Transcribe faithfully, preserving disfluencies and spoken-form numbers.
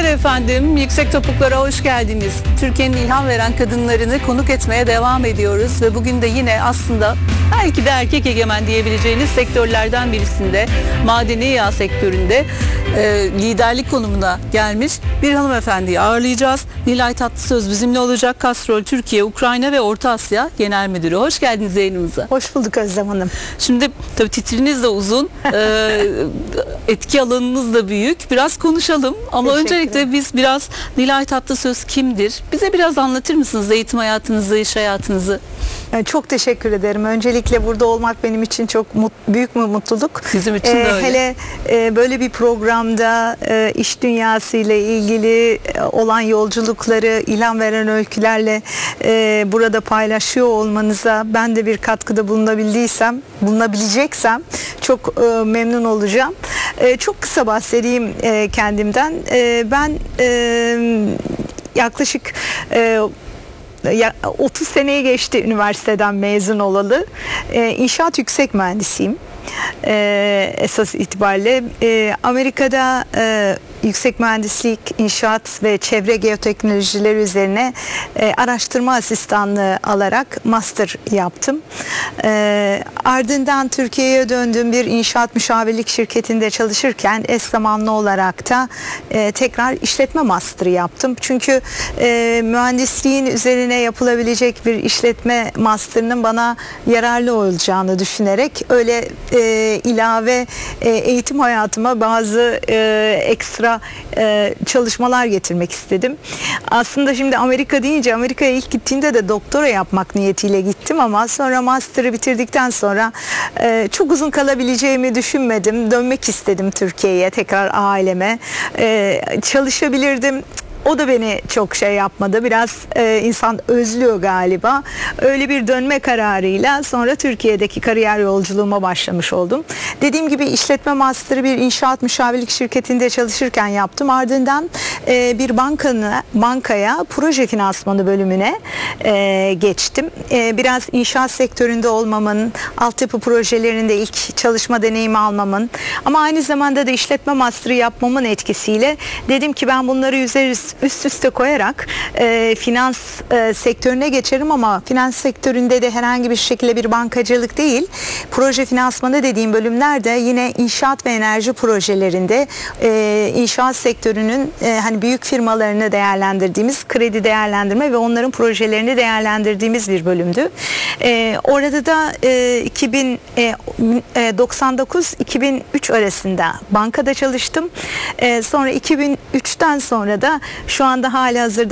Herkese efendim, Yüksek Topuklara hoş geldiniz. Türkiye'nin ilham veren kadınlarını konuk etmeye devam ediyoruz ve bugün de yine aslında belki de erkek egemen diyebileceğiniz sektörlerden birisinde, madeni yağ sektöründe e, liderlik konumuna gelmiş bir hanımefendiyi ağırlayacağız. Nilay Tatlısöz bizimle olacak. Castrol Türkiye, Ukrayna ve Orta Asya Genel Müdürü. Hoş geldiniz yayınımıza. Hoş bulduk Özlem Hanım. Şimdi tabii titriniz de uzun, e, etki alanınız da büyük. Biraz konuşalım ama öncelikle biz biraz Nilay Tatlısöz kimdir? Bize biraz anlatır mısınız eğitim hayatınızı, iş hayatınızı? Çok teşekkür ederim. Öncelikle burada olmak benim için çok mut, büyük bir mutluluk. Bizim için de ee, öyle. Hele e, böyle bir programda e, iş dünyası ile ilgili e, olan yolculukları ilham veren öykülerle e, burada paylaşıyor olmanıza ben de bir katkıda bulunabildiysem, bulunabileceksem çok e, memnun olacağım. E, çok kısa bahsedeyim e, kendimden. E, ben e, yaklaşık e, Ya, otuz seneyi geçti üniversiteden mezun olalı. Ee, İnşaat yüksek mühendisiyim. Ee, esas itibariyle e, Amerika'da e, yüksek mühendislik, inşaat ve çevre geoteknolojileri üzerine e, araştırma asistanlığı alarak master yaptım. E, ardından Türkiye'ye döndüm, bir inşaat müşavirlik şirketinde çalışırken eş zamanlı olarak da e, tekrar işletme master'ı yaptım. Çünkü e, mühendisliğin üzerine yapılabilecek bir işletme master'ının bana yararlı olacağını düşünerek öyle e, ilave e, eğitim hayatıma bazı e, ekstra e, çalışmalar getirmek istedim. Aslında şimdi Amerika deyince Amerika'ya ilk gittiğimde de doktora yapmak niyetiyle gittim ama sonra master'ı bitirdikten sonra e, çok uzun kalabileceğimi düşünmedim. Dönmek istedim Türkiye'ye, tekrar aileme. E, çalışabilirdim. O da beni çok şey yapmadı. Biraz e, insan özlüyor galiba. Öyle bir dönme kararıyla sonra Türkiye'deki kariyer yolculuğuma başlamış oldum. Dediğim gibi işletme master'ı bir inşaat müşavirlik şirketinde çalışırken yaptım. Ardından e, bir bankana, bankaya proje finansmanı bölümüne e, geçtim. E, biraz inşaat sektöründe olmamın, altyapı projelerinde ilk çalışma deneyimi almamın ama aynı zamanda da işletme master'ı yapmamın etkisiyle dedim ki ben bunları üzeriz üst üste koyarak e, finans e, sektörüne geçerim ama finans sektöründe de herhangi bir şekilde bir bankacılık değil, proje finansmanı dediğim bölümlerde yine inşaat ve enerji projelerinde e, inşaat sektörünün e, hani büyük firmalarını değerlendirdiğimiz kredi değerlendirme ve onların projelerini değerlendirdiğimiz bir bölümdü. E, orada da e, iki bin doksan dokuz iki bin üç arasında bankada çalıştım. E, sonra iki bin üçten sonra da şu anda halihazırda